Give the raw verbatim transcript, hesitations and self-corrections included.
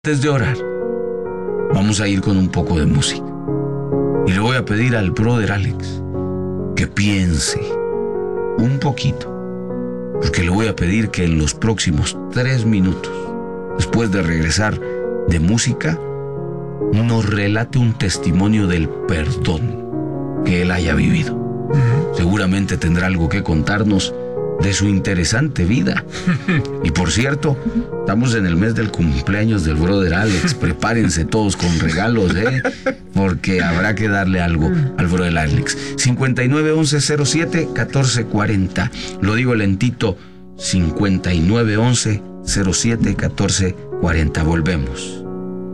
Antes de orar, vamos a ir con un poco de música. Y le voy a pedir al brother Alex que piense un poquito, porque le voy a pedir que en los próximos tres minutos, después de regresar de música, nos relate un testimonio del perdón que él haya vivido. Uh-huh. Seguramente tendrá algo que contarnos de su interesante vida. Y por cierto, estamos en el mes del cumpleaños del brother Alex. Prepárense todos con regalos, ¿eh? Porque habrá que darle algo al brother Alex. cincuenta y nueve once cero siete catorce cuarenta. Lo digo lentito. cincuenta y nueve once cero siete catorce cuarenta. Volvemos.